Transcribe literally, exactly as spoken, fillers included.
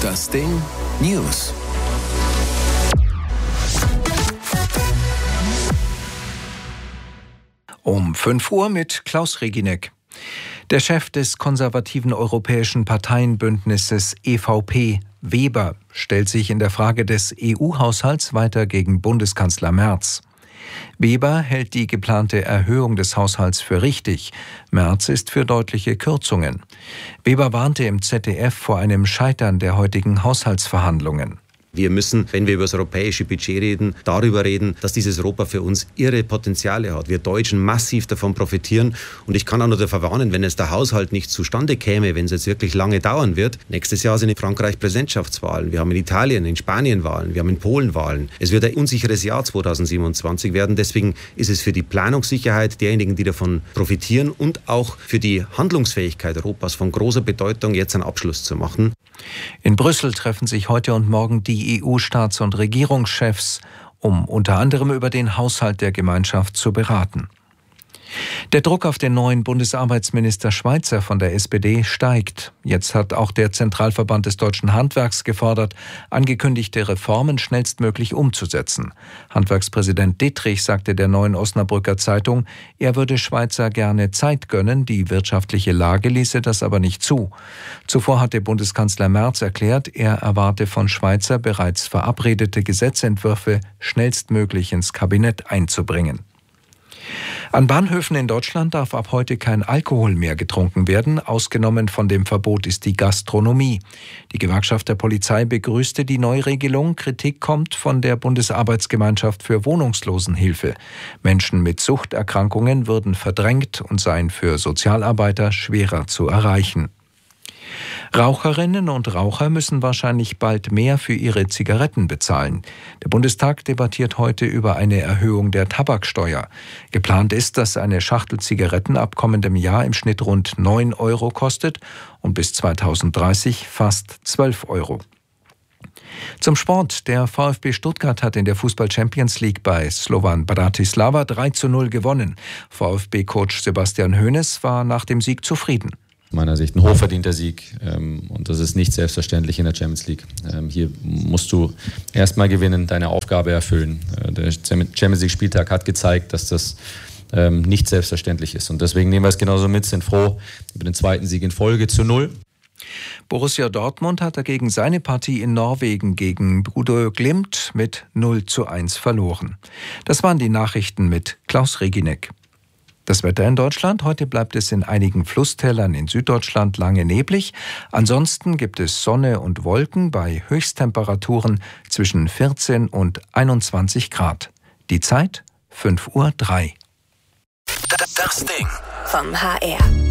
Das Ding News. Um fünf Uhr mit Klaus Reginek. Der Chef des konservativen europäischen Parteienbündnisses E V P, Weber, stellt sich in der Frage des E U-Haushalts weiter gegen Bundeskanzler Merz. Weber hält die geplante Erhöhung des Haushalts für richtig. Merz ist für deutliche Kürzungen. Weber warnte im Z D F vor einem Scheitern der heutigen Haushaltsverhandlungen. Wir müssen, wenn wir über das europäische Budget reden, darüber reden, dass dieses Europa für uns irre Potenziale hat. Wir Deutschen massiv davon profitieren. Und ich kann auch nur davor warnen, wenn es der Haushalt nicht zustande käme, wenn es jetzt wirklich lange dauern wird. Nächstes Jahr sind in Frankreich Präsidentschaftswahlen. Wir haben in Italien, in Spanien Wahlen. Wir haben in Polen Wahlen. Es wird ein unsicheres Jahr zweitausendsiebenundzwanzig werden. Deswegen ist es für die Planungssicherheit derjenigen, die davon profitieren und auch für die Handlungsfähigkeit Europas von großer Bedeutung, jetzt einen Abschluss zu machen. In Brüssel treffen sich heute und morgen die E U-Staats- und Regierungschefs, um unter anderem über den Haushalt der Gemeinschaft zu beraten. Der Druck auf den neuen Bundesarbeitsminister Schweizer von der S P D steigt. Jetzt hat auch der Zentralverband des deutschen Handwerks gefordert, angekündigte Reformen schnellstmöglich umzusetzen. Handwerkspräsident Dittrich sagte der Neuen Osnabrücker Zeitung, er würde Schweizer gerne Zeit gönnen, die wirtschaftliche Lage ließe das aber nicht zu. Zuvor hatte Bundeskanzler Merz erklärt, er erwarte von Schweizer bereits verabredete Gesetzentwürfe schnellstmöglich ins Kabinett einzubringen. An Bahnhöfen in Deutschland darf ab heute kein Alkohol mehr getrunken werden. Ausgenommen von dem Verbot ist die Gastronomie. Die Gewerkschaft der Polizei begrüßte die Neuregelung. Kritik kommt von der Bundesarbeitsgemeinschaft für Wohnungslosenhilfe. Menschen mit Suchterkrankungen würden verdrängt und seien für Sozialarbeiter schwerer zu erreichen. Raucherinnen und Raucher müssen wahrscheinlich bald mehr für ihre Zigaretten bezahlen. Der Bundestag debattiert heute über eine Erhöhung der Tabaksteuer. Geplant ist, dass eine Schachtel Zigaretten ab kommendem Jahr im Schnitt rund neun Euro kostet und bis zweitausenddreißig fast zwölf Euro. Zum Sport. Der VfB Stuttgart hat in der Fußball-Champions League bei Slovan Bratislava drei zu null gewonnen. VfB-Coach Sebastian Hoeneß war nach dem Sieg zufrieden. Aus meiner Sicht ein hochverdienter Sieg ähm, und das ist nicht selbstverständlich in der Champions League. Ähm, hier musst du erstmal gewinnen, deine Aufgabe erfüllen. Äh, der Champions League-Spieltag hat gezeigt, dass das ähm, nicht selbstverständlich ist und deswegen nehmen wir es genauso mit, sind froh über den zweiten Sieg in Folge zu null. Borussia Dortmund hat dagegen seine Partie in Norwegen gegen Bodø Glimt mit null zu eins verloren. Das waren die Nachrichten mit Klaus Reginek. Das Wetter in Deutschland. Heute bleibt es in einigen Flusstälern in Süddeutschland lange neblig. Ansonsten gibt es Sonne und Wolken bei Höchsttemperaturen zwischen vierzehn und einundzwanzig Grad. Die Zeit fünf Uhr drei. Das Ding vom H R.